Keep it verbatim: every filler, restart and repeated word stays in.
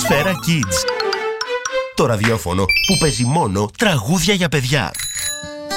Σφαίρα Kids. Το ραδιόφωνο που παίζει μόνο τραγούδια για παιδιά.